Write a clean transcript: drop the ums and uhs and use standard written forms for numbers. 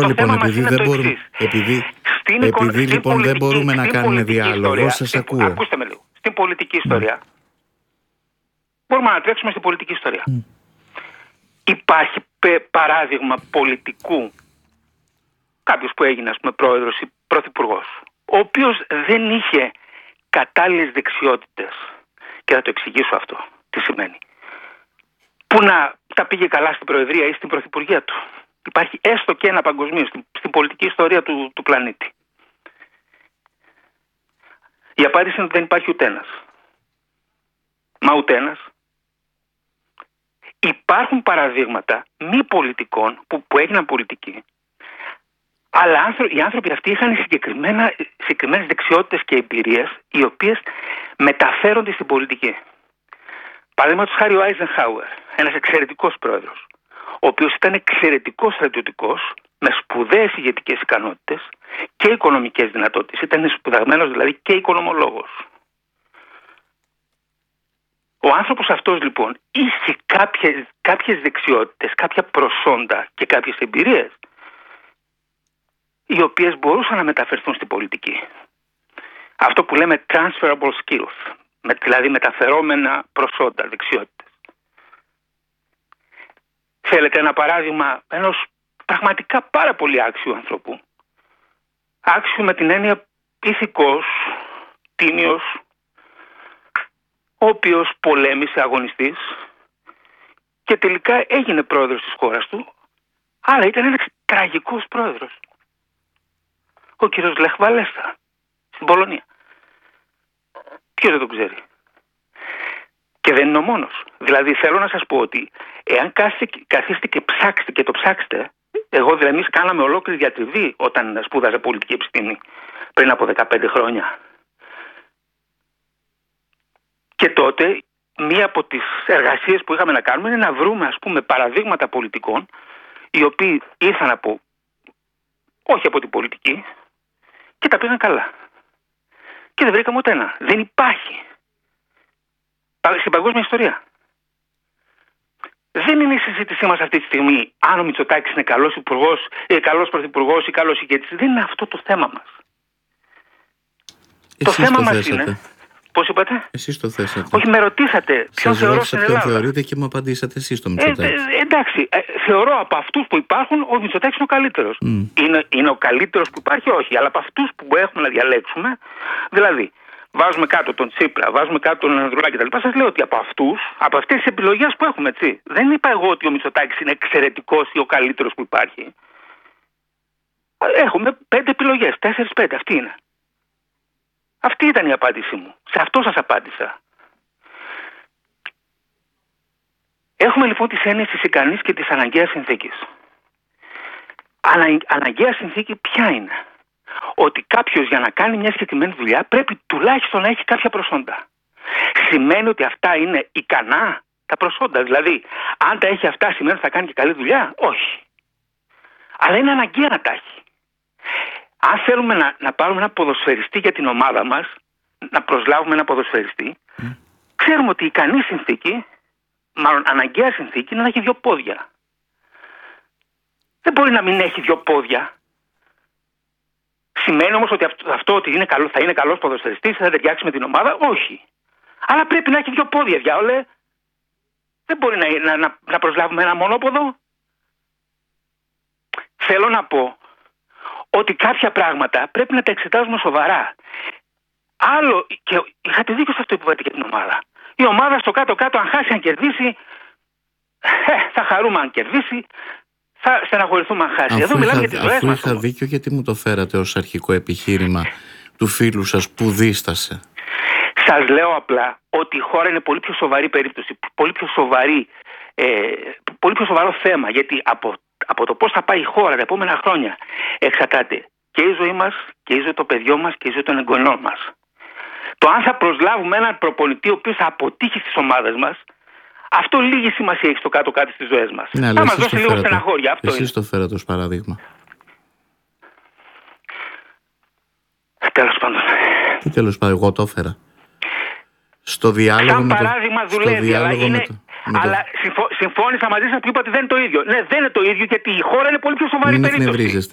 λοιπόν, επειδή δεν μπορούμε. Επειδή λοιπόν δεν μπορούμε να κάνουμε διάλογο, σας ακούω. Ακούστε με λίγο. Στην πολιτική ιστορία. Μπορούμε να τρέξουμε στην πολιτική ιστορία. Υπάρχει παράδειγμα πολιτικού, κάποιος που έγινε, ας πούμε, πρόεδρος ή πρωθυπουργός, ο οποίος δεν είχε κατάλληλες δεξιότητες, και θα το εξηγήσω αυτό τι σημαίνει, που να τα πήγε καλά στην προεδρία ή στην πρωθυπουργία του. Υπάρχει έστω και ένα παγκοσμίως στην πολιτική ιστορία του πλανήτη? Η απάντηση είναι ότι δεν υπάρχει ούτε ένας. Μα ούτε ένας. Υπάρχουν παραδείγματα μη πολιτικών που έγιναν πολιτικοί, αλλά οι άνθρωποι αυτοί είχαν συγκεκριμένες δεξιότητες και εμπειρίες, οι οποίες μεταφέρονται στην πολιτική. Παραδείγματος χάρη ο Άιζενχάουερ, ένας εξαιρετικός πρόεδρος, ο οποίος ήταν εξαιρετικός στρατιωτικός, με σπουδαίες ηγετικές ικανότητες και οικονομικές δυνατότητες. Ήταν σπουδαγμένος δηλαδή και οικονομολόγος. Ο άνθρωπος αυτός λοιπόν είχε κάποιες δεξιότητες, κάποια προσόντα και κάποιες εμπειρίες, οι οποίες μπορούσαν να μεταφερθούν στην πολιτική. Αυτό που λέμε transferable skills, δηλαδή μεταφερόμενα προσόντα, δεξιότητες. Θέλετε ένα παράδειγμα ενός πραγματικά πάρα πολύ άξιου ανθρώπου? Άξιου με την έννοια ηθικός, τίμιος, ο οποίος πολέμησε, αγωνιστής, και τελικά έγινε πρόεδρος της χώρας του, αλλά ήταν ένας τραγικός πρόεδρος. Ο κύριος Λεχ Βαλέσσα, στην Πολωνία. Ποιος δεν τον ξέρει? Και δεν είναι ο μόνος. Δηλαδή θέλω να σας πω ότι εάν καθίσετε και ψάξετε και το ψάξετε, εμείς κάναμε ολόκληρη διατριβή όταν σπούδαζα πολιτική επιστήμη πριν από 15 χρόνια. Και τότε μία από τις εργασίες που είχαμε να κάνουμε είναι να βρούμε, ας πούμε, παραδείγματα πολιτικών οι οποίοι ήρθαν όχι από την πολιτική και τα πήγαν καλά. Και δεν βρήκαμε ούτε ένα. Δεν υπάρχει. Στην παγκόσμια ιστορία. Δεν είναι η συζήτησή μας αυτή τη στιγμή αν ο Μητσοτάκης είναι καλός υπουργός, καλός πρωθυπουργός ή καλός ηγέτης. Δεν είναι αυτό το θέμα μας. Εσείς το θέμα μας θέσατε. Είναι... Πώς είπατε? Εσείς το θέσατε. Όχι, με ρωτήσατε ποιον θεωρώ στην Ελλάδα. Ποιον θεωρείτε και μου απαντήσατε εσείς το Μητσοτάκη. Εντάξει, θεωρώ από αυτούς που υπάρχουν ο Μητσοτάκης είναι ο καλύτερος. Είναι ο καλύτερος που υπάρχει? Όχι, αλλά από αυτούς που έχουμε να διαλέξουμε, δηλαδή βάζουμε κάτω τον Τσίπρα, βάζουμε κάτω τον Ανδρουλάκη κτλ. Σας λέω ότι από αυτές τις επιλογές που έχουμε, έτσι, δεν είπα εγώ ότι ο Μητσοτάκης είναι εξαιρετικός ή ο καλύτερος που υπάρχει. Έχουμε 5 επιλογές, 4-5, αυτή είναι. Αυτή ήταν η απάντησή μου. Σε αυτό σας απάντησα. Έχουμε λοιπόν τις έννοιες της ικανής και της αναγκαίας συνθήκης. Αναγκαία συνθήκη ποια είναι? Ότι κάποιος για να κάνει μια συγκεκριμένη δουλειά πρέπει τουλάχιστον να έχει κάποια προσόντα. Σημαίνει ότι αυτά είναι ικανά τα προσόντα? Δηλαδή, αν τα έχει αυτά, σημαίνει ότι θα κάνει και καλή δουλειά? Όχι. Αλλά είναι αναγκαία να τα έχει. Αν θέλουμε να πάρουμε ένα ποδοσφαιριστή για την ομάδα μας, να προσλάβουμε ένα ποδοσφαιριστή, ξέρουμε ότι η ικανή συνθήκη, μάλλον αναγκαία συνθήκη, είναι να έχει 2 πόδια. Δεν μπορεί να μην έχει 2 πόδια. Σημαίνει όμως ότι αυτό ότι θα είναι καλός ποδοσφαιριστής, θα ταιριάξει με την ομάδα? Όχι. Αλλά πρέπει να έχει 2 πόδια, διάολε. Δεν μπορεί να προσλάβουμε ένα μονόποδο. Θέλω να πω ότι κάποια πράγματα πρέπει να τα εξετάζουμε σοβαρά. Άλλο, και είχατε δίκιο σε αυτό που είπατε για την ομάδα. Η ομάδα στο κάτω-κάτω, αν χάσει, αν κερδίσει, θα χαρούμε αν κερδίσει, θα στεναχωρηθούμε αν χάσει. Εδώ μιλάμε για τις ζωές μας. Αφού είχα δίκιο, γιατί μου το φέρατε ως αρχικό επιχείρημα του φίλου σας που δίστασε? Σας λέω απλά ότι η χώρα είναι πολύ πιο σοβαρή περίπτωση, πολύ πιο σοβαρό θέμα, γιατί από το πώς θα πάει η χώρα τα επόμενα χρόνια εξαρτάται και η ζωή μας και η ζωή των παιδιών μας και η ζωή των εγγονών μας. Το αν θα προσλάβουμε έναν προπονητή ο οποίος θα αποτύχει στις ομάδες μας, αυτό λίγη σημασία έχει στο κάτω-κάτω στις ζωές μας. Ναι, θα μας δώσει λίγο στεναχώρια. Εσείς το φέρατε ως παράδειγμα. Τέλος πάντων. Τι τέλος πάντων, εγώ το έφερα. Στο διάλογο σαν παράδειγμα δουλεύει, αλλά συμφώνησα μαζί σας που είπα ότι δεν είναι το ίδιο. Ναι, δεν είναι το ίδιο, γιατί η χώρα είναι πολύ πιο σοβαρή περίπτωση.